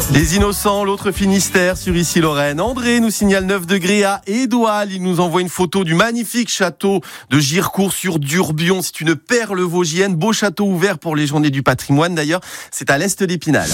Les Innocents, l'autre Finistère sur Issy-Lorraine. André nous signale 9 degrés à Édoual. Il nous envoie une photo du magnifique château de Girecourt sur Durbion. C'est une perle vosgienne. Beau château ouvert pour les journées du patrimoine d'ailleurs. C'est à l'est d'Épinal.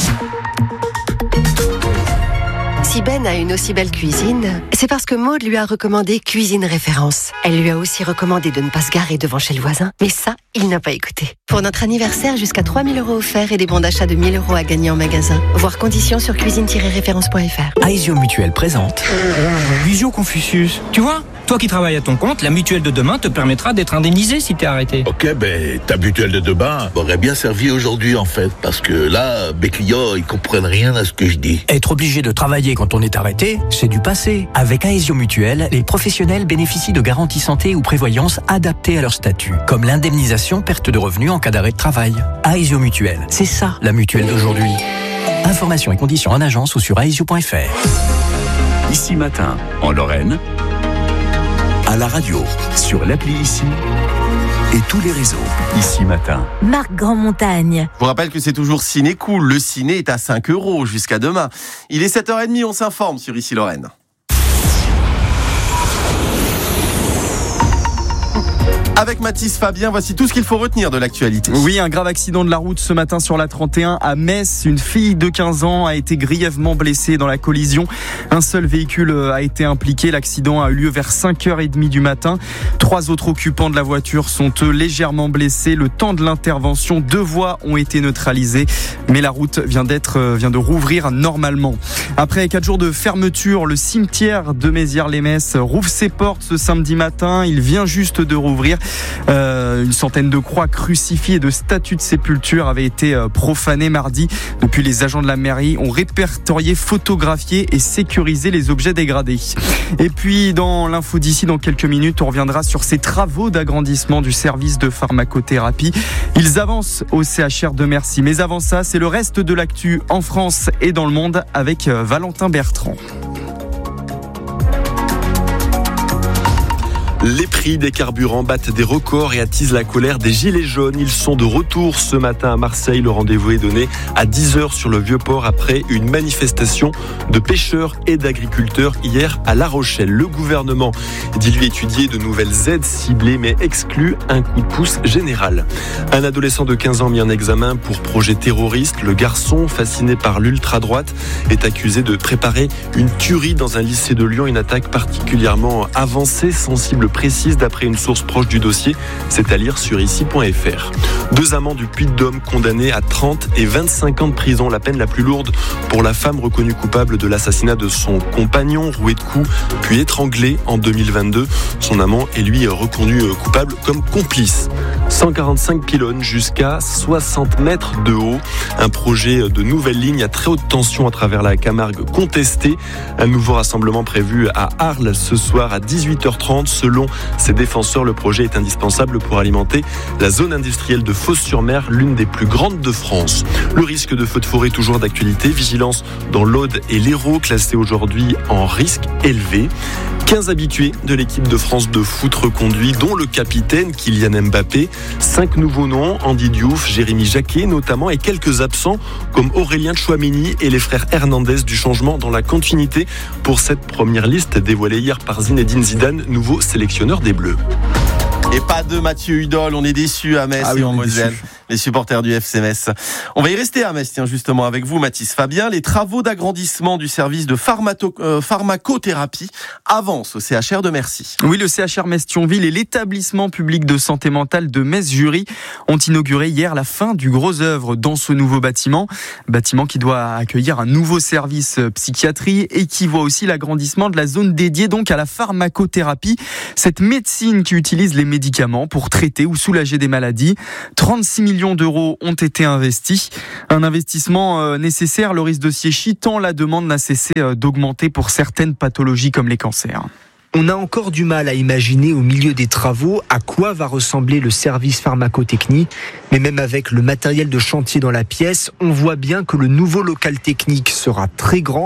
Si Ben a une aussi belle cuisine, c'est parce que Maud lui a recommandé Cuisine Référence. Elle lui a aussi recommandé de ne pas se garer devant chez le voisin. Mais ça, il n'a pas écouté. Pour notre anniversaire, jusqu'à 3 000 € offerts et des bons d'achat de 1 000 € à gagner en magasin. Voir conditions sur cuisine-référence.fr. Aesio Mutuelle présente Visio Confucius. Tu vois, toi qui travailles à ton compte, la mutuelle de demain te permettra d'être indemnisé si t'es arrêté. Ok, ta mutuelle de demain m'aurait bien servi aujourd'hui en fait. Parce que là, mes clients, ils comprennent rien à ce que je dis. Être obligé de travailler quand on est arrêté, c'est du passé. Avec Aesio Mutuelle, les professionnels bénéficient de garanties santé ou prévoyance adaptées à leur statut, comme l'indemnisation perte de revenus en cas d'arrêt de travail. Aesio Mutuelle, c'est ça la mutuelle d'aujourd'hui. Informations et conditions en agence ou sur aesio.fr. Ici Matin, en Lorraine, à la radio, sur l'appli Ici et tous les réseaux. Ici Matin. Marc Grandmontagne. Je vous rappelle que c'est toujours Ciné Cool. Le ciné est à 5 € jusqu'à demain. Il est 7h30, on s'informe sur Issy-Lorraine. Avec Mathis Fabien, voici tout ce qu'il faut retenir de l'actualité. Oui, un grave accident de la route ce matin sur la 31 à Metz. Une fille de 15 ans a été grièvement blessée dans la collision. Un seul véhicule a été impliqué. L'accident a eu lieu vers 5h30 du matin. 3 autres occupants de la voiture sont eux légèrement blessés. Le temps de l'intervention, 2 voies ont été neutralisées. Mais la route vient de rouvrir normalement. Après 4 jours de fermeture, le cimetière de Mézières-les-Messes rouvre ses portes ce samedi matin. Il vient juste de rouvrir. Une centaine de croix crucifiées et de statues de sépulture avaient été profanées mardi. Depuis, les agents de la mairie ont répertorié, photographié et sécurisé les objets dégradés. Et puis, dans l'info d'ici, dans quelques minutes, on reviendra sur ces travaux d'agrandissement du service de pharmacothérapie. Ils avancent au CHR de Mercy. Mais avant ça, c'est le reste de l'actu en France et dans le monde avec Valentin Bertrand. Les prix des carburants battent des records et attisent la colère des gilets jaunes. Ils sont de retour ce matin à Marseille. Le rendez-vous est donné à 10h sur le Vieux-Port après une manifestation de pêcheurs et d'agriculteurs hier à La Rochelle. Le gouvernement dit lui étudier de nouvelles aides ciblées mais exclut un coup de pouce général. Un adolescent de 15 ans mis en examen pour projet terroriste. Le garçon, fasciné par l'ultra-droite, est accusé de préparer une tuerie dans un lycée de Lyon. Une attaque particulièrement avancée, sensible, précise d'après une source proche du dossier, c'est à lire sur ici.fr. 2 amants du Puy-de-Dôme condamnés à 30 et 25 ans de prison, la peine la plus lourde pour la femme reconnue coupable de l'assassinat de son compagnon, roué de coups puis étranglé en 2022. Son amant est lui reconnu coupable comme complice. 145 pylônes jusqu'à 60 mètres de haut. Un projet de nouvelle ligne à très haute tension à travers la Camargue contesté. Un nouveau rassemblement prévu à Arles ce soir à 18h30. Selon ses défenseurs, le projet est indispensable pour alimenter la zone industrielle de Fos-sur-Mer, l'une des plus grandes de France. Le risque de feu de forêt toujours d'actualité. Vigilance dans l'Aude et l'Hérault, classés aujourd'hui en risque élevé. 15 habitués de l'équipe de France de foot reconduits, dont le capitaine Kylian Mbappé. 5 nouveaux noms, Andy Diouf, Jérémy Jacquet notamment, et quelques absents comme Aurélien Tchouaméni et les frères Hernandez. Du changement dans la continuité pour cette première liste dévoilée hier par Zinedine Zidane, nouveau sélectionneur des Bleus. Et pas de Mathieu Hudol, on est déçus à Metz et en Moselle. Les supporters du FC Metz. On va y rester à Metz, tiens, justement, avec vous, Mathis Fabien. Les travaux d'agrandissement du service de pharmacothérapie avancent au CHR de Mercy. Oui, le CHR Metz-Thionville et l'établissement public de santé mentale de Metz-Jury ont inauguré hier la fin du gros œuvre dans ce nouveau bâtiment. Bâtiment qui doit accueillir un nouveau service psychiatrie et qui voit aussi l'agrandissement de la zone dédiée donc à la pharmacothérapie. Cette médecine qui utilise les médicaments pour traiter ou soulager des maladies. 36 millions d'euros ont été investis. Un investissement nécessaire, Loris de Siéchy, tant la demande n'a cessé d'augmenter pour certaines pathologies comme les cancers. On a encore du mal à imaginer au milieu des travaux à quoi va ressembler le service pharmacotechnie. Mais même avec le matériel de chantier dans la pièce, on voit bien que le nouveau local technique sera très grand.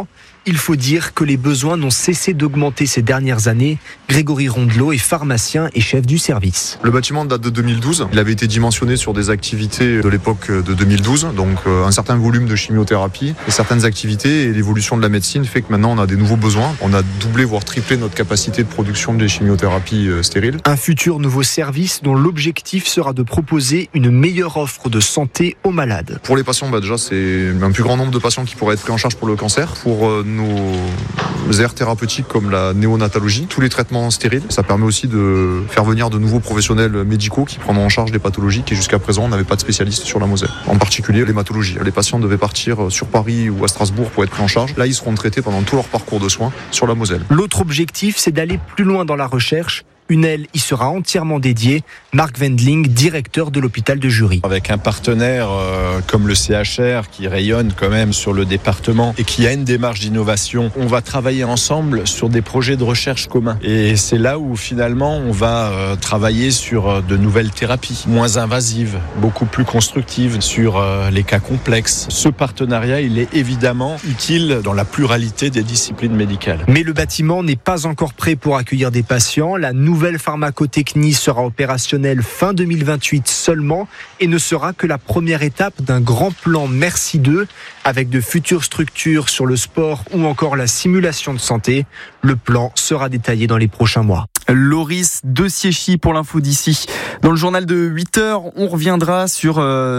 il faut dire que les besoins n'ont cessé d'augmenter ces dernières années. Grégory Rondelot est pharmacien et chef du service. Le bâtiment date de 2012. Il avait été dimensionné sur des activités de l'époque de 2012, donc un certain volume de chimiothérapie et certaines activités, et l'évolution de la médecine fait que maintenant on a des nouveaux besoins. On a doublé voire triplé notre capacité de production des chimiothérapies stériles. Un futur nouveau service dont l'objectif sera de proposer une meilleure offre de santé aux malades. Pour les patients, déjà c'est un plus grand nombre de patients qui pourraient être pris en charge pour le cancer. Pour nos aires thérapeutiques comme la néonatologie, tous les traitements stériles, ça permet aussi de faire venir de nouveaux professionnels médicaux qui prendront en charge des pathologies et jusqu'à présent on n'avait pas de spécialistes sur la Moselle. En particulier l'hématologie. Les patients devaient partir sur Paris ou à Strasbourg pour être pris en charge. Là ils seront traités pendant tout leur parcours de soins sur la Moselle. L'autre objectif, c'est d'aller plus loin dans la recherche. Une aile y sera entièrement dédiée. Marc Wendling, directeur de l'hôpital de Jury. Avec un partenaire comme le CHR qui rayonne quand même sur le département et qui a une démarche d'innovation, on va travailler ensemble sur des projets de recherche communs. Et c'est là où finalement on va travailler sur de nouvelles thérapies, moins invasives, beaucoup plus constructives sur les cas complexes. Ce partenariat, il est évidemment utile dans la pluralité des disciplines médicales. Mais le bâtiment n'est pas encore prêt pour accueillir des patients. La nouvelle pharmacotechnie sera opérationnelle fin 2028 seulement et ne sera que la première étape d'un grand plan Merci 2 avec de futures structures sur le sport ou encore la simulation de santé. Le plan sera détaillé dans les prochains mois. Loris de Siéchy pour l'info d'ici. Dans le journal de 8h, on reviendra sur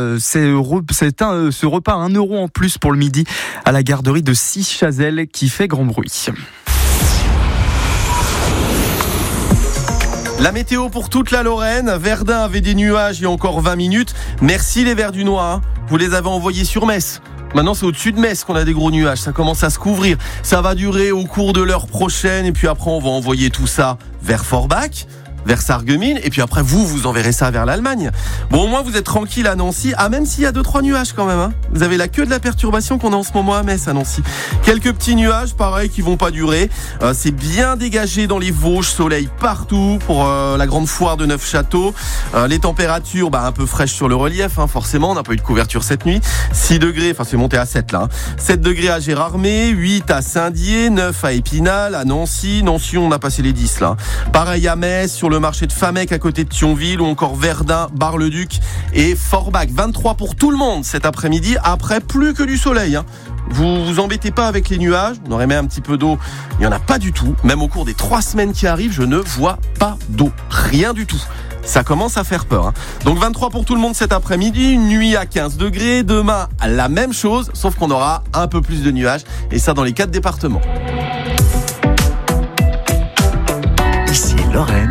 ce repas à 1 € en plus pour le midi à la garderie de Six-Chazelles qui fait grand bruit. La météo pour toute la Lorraine. Verdun avait des nuages il y a encore 20 minutes. Merci les Verdunois. Vous les avez envoyés sur Metz. Maintenant, c'est au-dessus de Metz qu'on a des gros nuages. Ça commence à se couvrir. Ça va durer au cours de l'heure prochaine. Et puis après, on va envoyer tout ça vers Forbach, vers Sarreguemines, et puis après vous enverrez ça vers l'Allemagne. Bon, au moins vous êtes tranquille à Nancy, même s'il y a 2-3 nuages quand même. Vous avez la queue de la perturbation qu'on a en ce moment à Metz, à Nancy. Quelques petits nuages, pareil, qui vont pas durer. C'est bien dégagé dans les Vosges, soleil partout pour la grande foire de Neufchâteau. Les températures, un peu fraîches sur le relief, forcément, on n'a pas eu de couverture cette nuit. 6 degrés, c'est monté à 7 là. 7 degrés à Gérardmer, 8 à Saint-Dié, 9 à Épinal, à Nancy. Nancy, on a passé les 10 là. Pareil à Metz, sur le marché de Famec à côté de Thionville, ou encore Verdun, Bar-le-Duc et Forbach. 23 pour tout le monde cet après-midi. Après, plus que du soleil. Vous vous embêtez pas avec les nuages. On aurait mis un petit peu d'eau. Il n'y en a pas du tout. Même au cours des 3 semaines qui arrivent, je ne vois pas d'eau. Rien du tout. Ça commence à faire peur. Donc 23 pour tout le monde cet après-midi, une nuit à 15 degrés. Demain, la même chose, sauf qu'on aura un peu plus de nuages. Et ça dans les 4 départements. Ici Lorraine.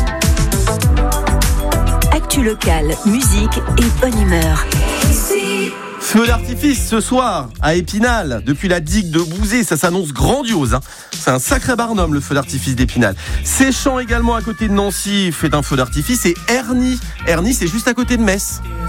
Actu locale, musique et bonne humeur. Feu d'artifice ce soir à Épinal, depuis la digue de Bouzé, ça s'annonce grandiose. C'est un sacré barnum le feu d'artifice d'Épinal. Séchant également à côté de Nancy fait un feu d'artifice, et Ernie c'est juste à côté de Metz.